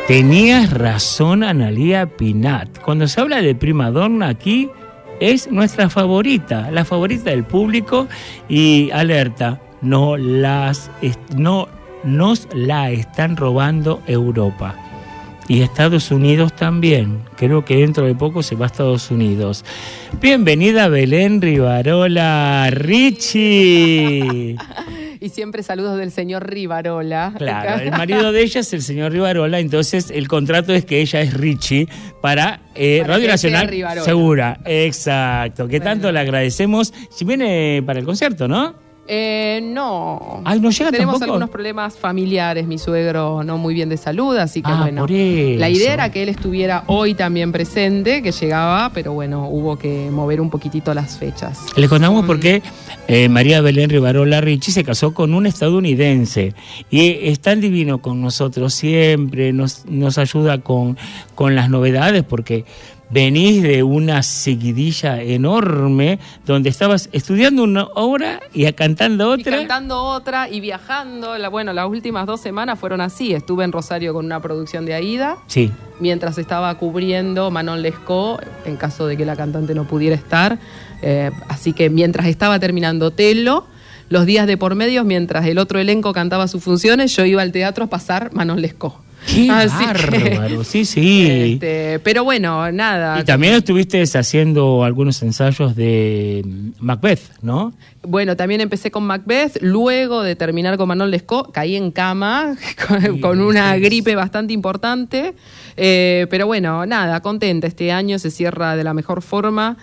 Tenías razón, Analía Pinat. Cuando se habla de primadonna aquí, es nuestra favorita, la favorita del público. Y alerta, no nos la están robando Europa. Y Estados Unidos también. Creo que dentro de poco se va a Estados Unidos. Bienvenida Belén Rivarola, Richie. Y siempre saludos del señor Rivarola. Claro, el marido de ella es el señor Rivarola, entonces el contrato es que ella es Richie para Radio Nacional Segura. Exacto, que tanto le agradecemos. Si viene para el concierto, ¿no? No. Ay, no llega Tenemos tampoco. algunos problemas familiares, mi suegro no muy bien de salud, así que bueno. Por eso. La idea era que él estuviera hoy también presente, que llegaba, pero bueno, hubo que mover un poquitito las fechas. Le contamos porque María Belén Rivarola Richie se casó con un estadounidense y es tan divino con nosotros siempre, nos ayuda con las novedades porque venís de una seguidilla enorme donde estabas estudiando una obra y cantando otra. Y cantando otra y viajando. Las últimas 2 semanas fueron así. Estuve en Rosario con una producción de Aida. Sí. Mientras estaba cubriendo Manon Lescaut, en caso de que la cantante no pudiera estar. Así que mientras estaba terminando Telo, los días de por medio, mientras el otro elenco cantaba sus funciones, yo iba al teatro a pasar Manon Lescaut. ¡Qué bárbaro! Sí. Pero bueno, nada. Y también estuviste haciendo algunos ensayos de Macbeth, ¿no? Bueno, también empecé con Macbeth. Luego de terminar con Manon Lescaut, caí en cama con una gripe bastante importante. Pero bueno, nada, contenta. Este año se cierra de la mejor forma.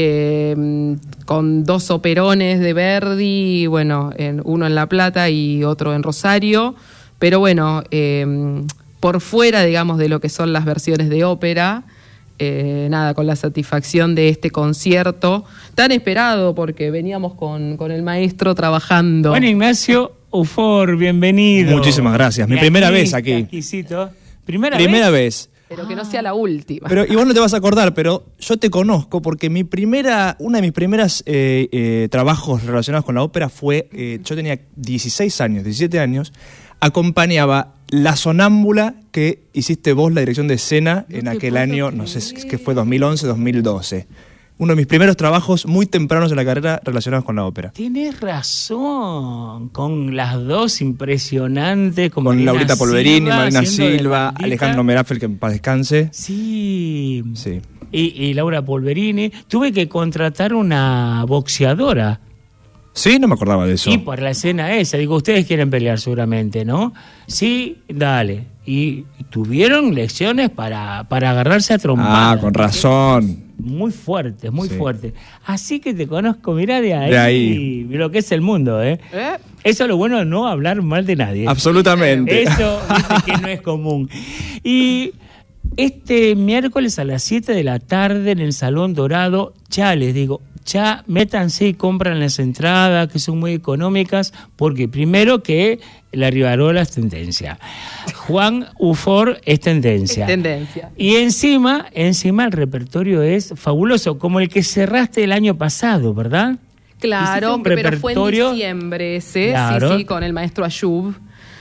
Con 2 operones de Verdi, bueno, uno en La Plata y otro en Rosario. Pero bueno, por fuera, digamos, de lo que son las versiones de ópera, nada, con la satisfacción de este concierto tan esperado, porque veníamos con el maestro trabajando. Juan Ignacio Ufor, bienvenido. Muchísimas gracias. Mi primera vez aquí. Exquisito. ¿Primera vez? Pero que no sea la última. Pero igual no te vas a acordar, pero yo te conozco porque una de mis primeras trabajos relacionados con la ópera fue, yo tenía 17 años, acompañaba La Sonámbula que hiciste vos, la dirección de escena, en aquel año, no sé si fue 2011, 2012. Uno de mis primeros trabajos muy tempranos en la carrera relacionados con la ópera. Tienes razón, con las dos impresionantes, con Laurita Polverini, Marina Silva, Alejandro Merafel, que en paz descanse. Sí. Y Laura Polverini. Tuve que contratar una boxeadora. Sí, no me acordaba de eso. Y por la escena esa, digo, ustedes quieren pelear seguramente, ¿no? Sí, dale. Y tuvieron lecciones para agarrarse a trompadas. Con razón. Muy fuerte, muy fuerte. Así que te conozco, mirá de ahí. Lo que es el mundo, ¿eh? Eso es lo bueno de no hablar mal de nadie. Absolutamente. Eso, viste, que no es común. Y este miércoles a las 7 de la tarde en el Salón Dorado, ya les digo, ya métanse y compran las entradas que son muy económicas, porque primero que la Rivarola es tendencia, Juan Ufor es tendencia. Y encima el repertorio es fabuloso, como el que cerraste el año pasado, ¿verdad? Claro, pero fue en diciembre ese, claro. Sí, con el maestro Ayub.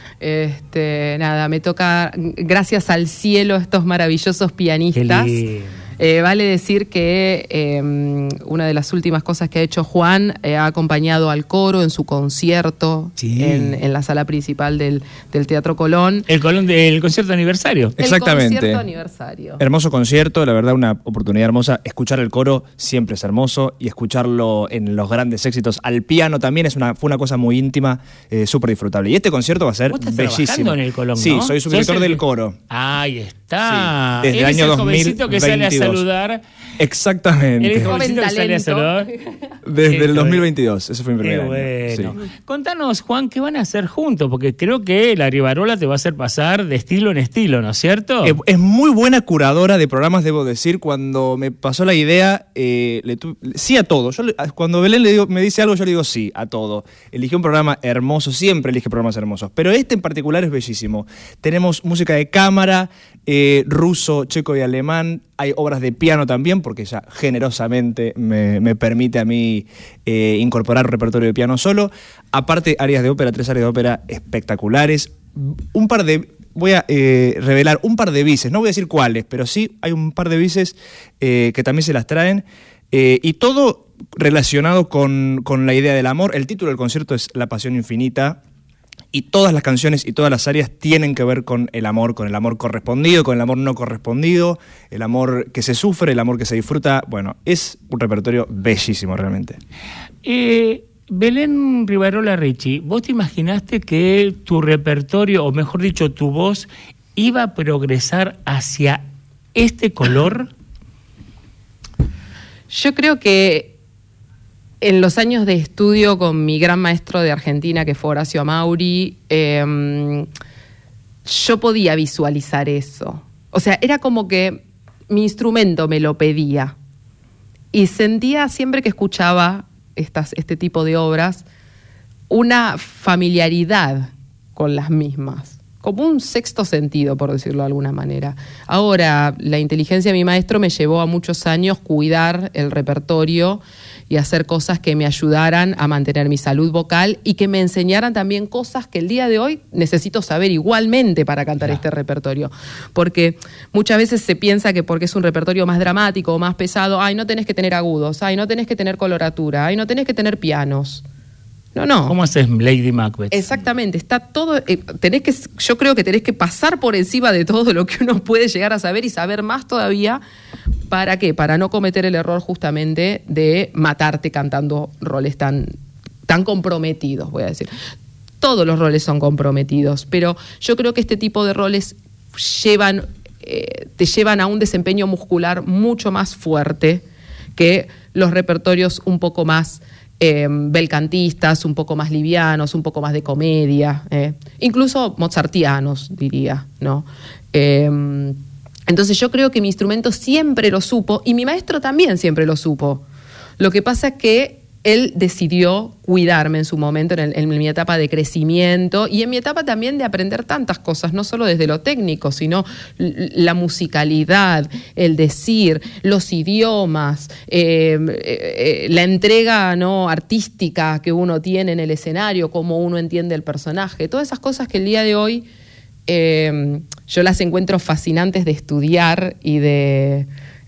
Nada, me toca, gracias al cielo, estos maravillosos pianistas. Vale decir que una de las últimas cosas que ha hecho Juan ha acompañado al coro en su concierto en la sala principal del Teatro Colón. El concierto aniversario. Exactamente. El concierto aniversario. Hermoso concierto, la verdad una oportunidad hermosa. Escuchar el coro siempre es hermoso y escucharlo en los grandes éxitos al piano también fue una cosa muy íntima, súper disfrutable. Y este concierto va a ser bellísimo. ¿Vos estás trabajando en el Colón, Sí, no? soy subdirector del coro. Ahí está. Sí, desde el año 2022. Que sale a saludar. Exactamente. El jovencito que sale a saludar. Desde el 2022, ese fue mi primer año. Bueno. Sí. Contanos, Juan, ¿qué van a hacer juntos? Porque creo que la Rivarola te va a hacer pasar de estilo en estilo, ¿no es cierto? Es muy buena curadora de programas, debo decir. Cuando me pasó la idea, sí a todo. Cuando Belén me dice algo, yo le digo sí a todo. Eligió un programa hermoso, siempre elige programas hermosos. Pero este en particular es bellísimo. Tenemos música de cámara, ruso, checo y alemán. Hay obras de piano también, porque ella generosamente me permite a mí incorporar un repertorio de piano solo. Aparte, 3 áreas de ópera espectaculares. Un par de voy a revelar un par de bises, no voy a decir cuáles, pero sí hay un par de bises que también se las traen, y todo relacionado con la idea del amor. El título del concierto es La Pasión Infinita, y todas las canciones y todas las áreas tienen que ver con el amor correspondido, con el amor no correspondido, el amor que se sufre, el amor que se disfruta. Bueno, es un repertorio bellísimo realmente. Belén Rivarola Ricci, ¿vos te imaginaste que tu repertorio, o mejor dicho, tu voz, iba a progresar hacia este color? Yo creo que en los años de estudio con mi gran maestro de Argentina, que fue Horacio Amauri, yo podía visualizar eso. O sea, era como que mi instrumento me lo pedía. Y sentía siempre que escuchaba este tipo de obras una familiaridad con las mismas, como un sexto sentido, por decirlo de alguna manera. Ahora, la inteligencia de mi maestro me llevó a muchos años cuidar el repertorio y hacer cosas que me ayudaran a mantener mi salud vocal y que me enseñaran también cosas que el día de hoy necesito saber igualmente para cantar este repertorio. Porque muchas veces se piensa que porque es un repertorio más dramático o más pesado, no tenés que tener agudos, no tenés que tener coloratura, no tenés que tener pianos. No. ¿Cómo haces Lady Macbeth? Exactamente, está todo. Yo creo que tenés que pasar por encima de todo lo que uno puede llegar a saber y saber más todavía. ¿Para qué? Para no cometer el error justamente de matarte cantando roles tan comprometidos, voy a decir. Todos los roles son comprometidos, pero yo creo que este tipo de roles te llevan a un desempeño muscular mucho más fuerte que los repertorios un poco más belcantistas, un poco más livianos, un poco más de comedia, incluso mozartianos, diría, ¿no? Entonces yo creo que mi instrumento siempre lo supo y mi maestro también siempre lo supo. Lo que pasa es que él decidió cuidarme en su momento, en mi etapa de crecimiento y en mi etapa también de aprender tantas cosas, no solo desde lo técnico, sino la musicalidad, el decir, los idiomas, la entrega, ¿no?, artística que uno tiene en el escenario, cómo uno entiende el personaje, todas esas cosas que el día de hoy yo las encuentro fascinantes de estudiar y de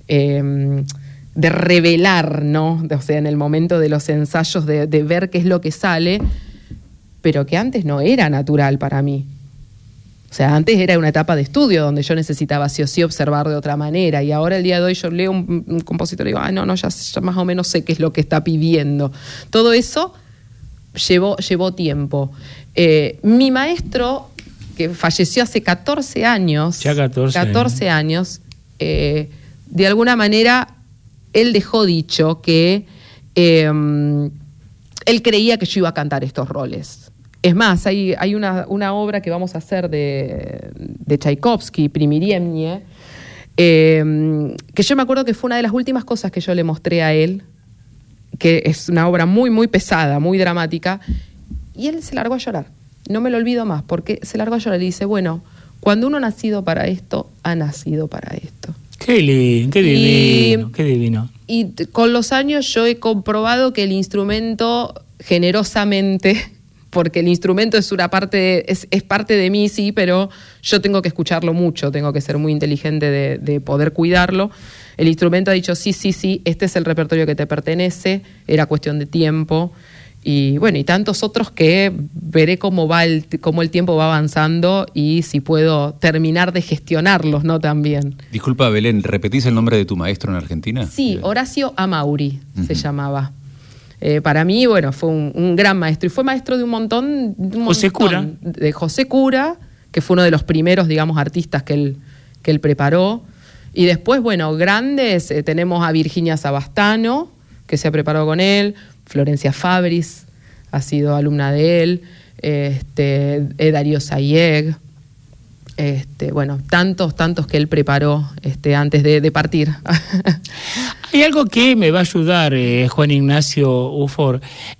revelar, ¿no? O sea, en el momento de los ensayos, de ver qué es lo que sale, pero que antes no era natural para mí. O sea, antes era una etapa de estudio donde yo necesitaba sí o sí observar de otra manera, y ahora el día de hoy yo leo un compositor y digo, ya más o menos sé qué es lo que está pidiendo. Todo eso llevó tiempo. Mi maestro, que falleció hace 14 años, ya 14 años, de alguna manera él dejó dicho que él creía que yo iba a cantar estos roles. Es más, hay una obra que vamos a hacer de Tchaikovsky, Primiriemnie, que yo me acuerdo que fue una de las últimas cosas que yo le mostré a él, que es una obra muy, muy pesada, muy dramática, y él se largó a llorar. No me lo olvido más, porque se largó a llorar y dice, bueno, cuando uno ha nacido para esto, ha nacido para esto. Qué lindo, qué divino, qué divino. Y con los años yo he comprobado que el instrumento, generosamente, porque el instrumento es una parte, es parte de mí, sí, pero yo tengo que escucharlo mucho, tengo que ser muy inteligente de poder cuidarlo. El instrumento ha dicho, sí, este es el repertorio que te pertenece, era cuestión de tiempo. Y bueno, y tantos otros que veré cómo el tiempo va avanzando y si puedo terminar de gestionarlos, ¿no? También. Disculpa, Belén, ¿repetís el nombre de tu maestro en Argentina? Sí, Horacio Amauri se llamaba. Para mí, bueno, fue un gran maestro. Y fue maestro de un montón. José Cura. De José Cura, que fue uno de los primeros, digamos, artistas que él preparó. Y después, bueno, grandes, tenemos a Virginia Sabastano, que se ha preparado con él. Florencia Fabris ha sido alumna de él, Darío Sayeg, bueno, tantos que él preparó antes de partir. Hay algo que me va a ayudar, Juan Ignacio Ufor.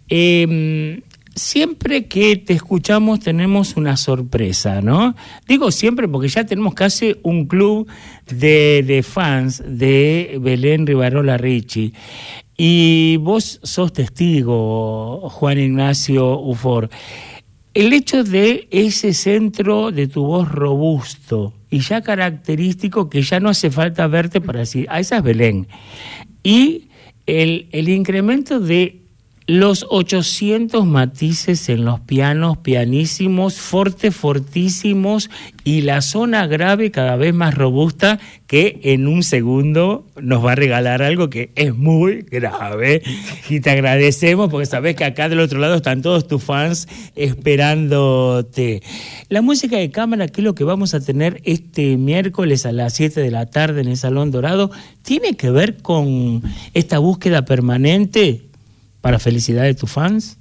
Siempre que te escuchamos tenemos una sorpresa, ¿no? Digo siempre porque ya tenemos casi un club de fans de Belén Rivarola Ricci. Y vos sos testigo, Juan Ignacio Ufor. el hecho de ese centro de tu voz robusto y ya característico, que ya no hace falta verte para decir, esa es Belén. Y el incremento de los 800 matices en los pianos, pianísimos, fortísimos, y la zona grave cada vez más robusta, que en un segundo nos va a regalar algo que es muy grave. Y te agradecemos porque sabes que acá del otro lado están todos tus fans esperándote. La música de cámara, que es lo que vamos a tener este miércoles a las 7 de la tarde en el Salón Dorado, tiene que ver con esta búsqueda permanente para felicidad de tus fans.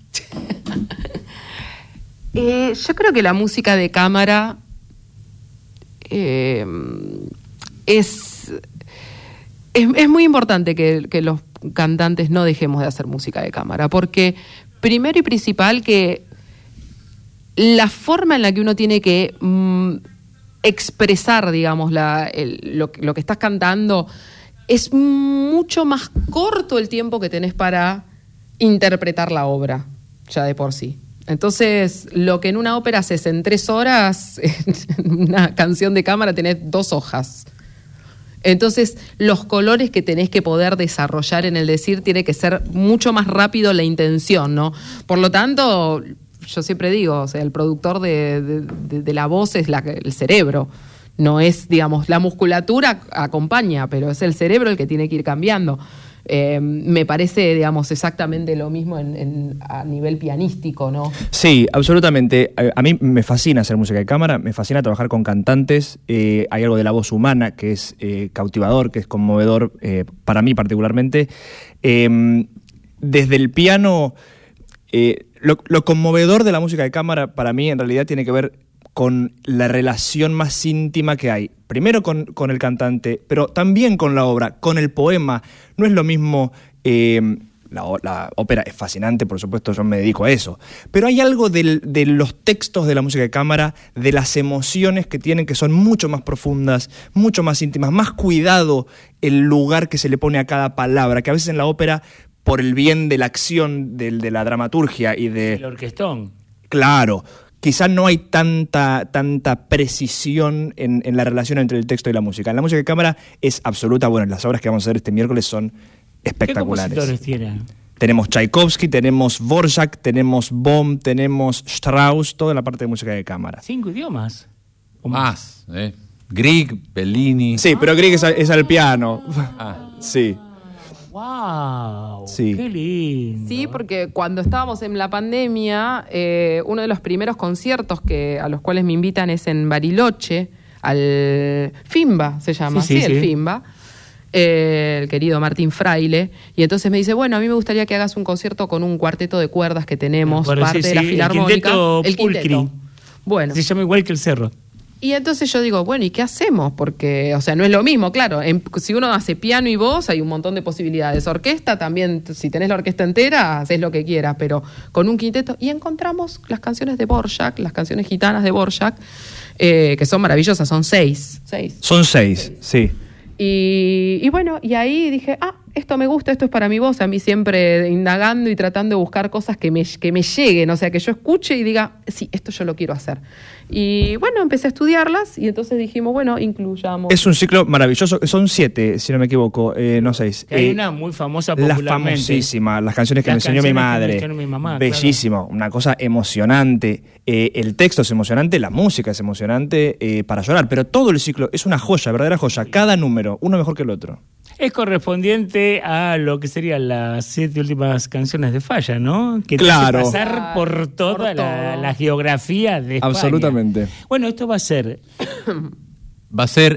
Yo creo que la música de cámara es muy importante que los cantantes no dejemos de hacer música de cámara, porque primero y principal que la forma en la que uno tiene que expresar, digamos, lo que estás cantando, es mucho más corto el tiempo que tenés para interpretar la obra, ya de por sí. Entonces, lo que en una ópera haces en 3 horas, en una canción de cámara tenés 2 hojas. Entonces, los colores que tenés que poder desarrollar en el decir tiene que ser mucho más rápido la intención, ¿no? Por lo tanto, yo siempre digo, o sea, el productor de la voz es el cerebro. No es, digamos, la musculatura acompaña, pero es el cerebro el que tiene que ir cambiando. Me parece, digamos, exactamente lo mismo a nivel pianístico, ¿no? Sí, absolutamente. A mí me fascina hacer música de cámara, me fascina trabajar con cantantes. Hay algo de la voz humana que es cautivador, que es conmovedor, para mí particularmente. Desde el piano, lo conmovedor de la música de cámara para mí en realidad tiene que ver con la relación más íntima que hay. Primero con el cantante, pero también con la obra, con el poema. No es lo mismo, la ópera es fascinante, por supuesto, yo me dedico a eso. Pero hay algo de los textos de la música de cámara, de las emociones que tienen, que son mucho más profundas, mucho más íntimas, más cuidado el lugar que se le pone a cada palabra, que a veces en la ópera, por el bien de la acción, de la dramaturgia y de... El orquestón. Claro. Quizás no hay tanta precisión en la relación entre el texto y la música. En la música de cámara es absoluta. Bueno, las obras que vamos a hacer este miércoles son espectaculares. ¿Qué compositores tienen? Tenemos Tchaikovsky, tenemos Dvorak, tenemos Bohm, tenemos Strauss, toda la parte de música de cámara. 5 idiomas. ¿O más? Grieg, Bellini. Sí, pero Grieg es al piano. Sí. ¡Wow! Sí. ¡Qué lindo! Sí, porque cuando estábamos en la pandemia, uno de los primeros conciertos a los cuales me invitan es en Bariloche, al FIMBA se llama, sí, el FIMBA, el querido Martín Fraile, y entonces me dice, bueno, a mí me gustaría que hagas un concierto con un cuarteto de cuerdas que tenemos, parte de la Filarmónica. El quinteto. Bueno. Se llama igual que el Cerro. Y entonces yo digo, bueno, ¿y qué hacemos? Porque, o sea, no es lo mismo, claro. Si uno hace piano y voz, hay un montón de posibilidades. Orquesta también, si tenés la orquesta entera, haces lo que quieras, pero con un quinteto. Y encontramos las canciones de Dvorak, las canciones gitanas de Dvorak, que son maravillosas, son 6. Son 6, sí. Y bueno, y ahí dije, esto me gusta, esto es para mi voz. A mí siempre indagando y tratando de buscar cosas que me lleguen, o sea, que yo escuche y diga, sí, esto yo lo quiero hacer. Y bueno, empecé a estudiarlas y entonces dijimos, bueno, incluyamos. Es un ciclo maravilloso, son 7, si no me equivoco, no 6. Hay una muy famosa popularmente. La famosísima, las canciones que me enseñó mi madre. Mi mamá, bellísimo, claro. Una cosa emocionante. El texto es emocionante, la música es emocionante para llorar, pero todo el ciclo es una joya, verdadera joya. Cada número, uno mejor que el otro. Es correspondiente a lo que serían las 7 últimas canciones de Falla, ¿no? Que claro. Te hace pasar por toda la geografía de España. Absolutamente. Bueno, esto va a ser... Va a ser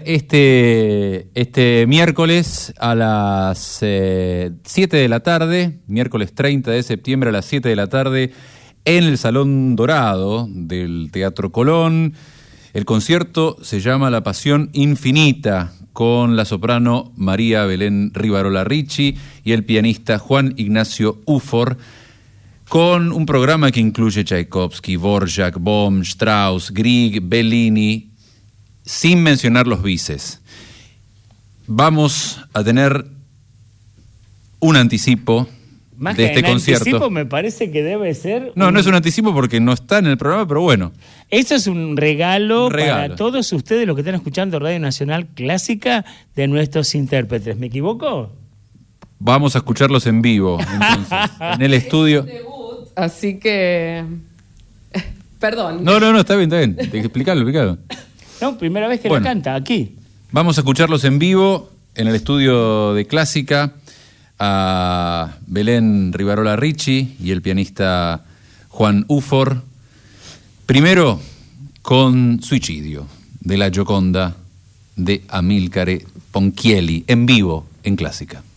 este miércoles a las 7 de la tarde, miércoles 30 de septiembre a las 7 de la tarde, en el Salón Dorado del Teatro Colón. El concierto se llama La Pasión Infinita, con la soprano María Belén Rivarola Ricci y el pianista Juan Ignacio Ufor, con un programa que incluye Tchaikovsky, Dvorak, Bohm, Strauss, Grieg, Bellini, sin mencionar los bises. Vamos a tener un anticipo Más de que este concierto. Anticipo me parece que debe ser... No es un anticipo porque no está en el programa, pero bueno. Eso es un regalo para todos ustedes, los que están escuchando Radio Nacional Clásica, de nuestros intérpretes. ¿Me equivoco? Vamos a escucharlos en vivo, entonces, en el estudio. Así que... Perdón. No, está bien. Explícalo. No, primera vez que la canta, aquí. Vamos a escucharlos en vivo en el estudio de Clásica, a Belén Rivarola Ricci y el pianista Juan Ufor. Primero con Suicidio, de la Gioconda de Amilcare Ponchielli, en vivo en Clásica.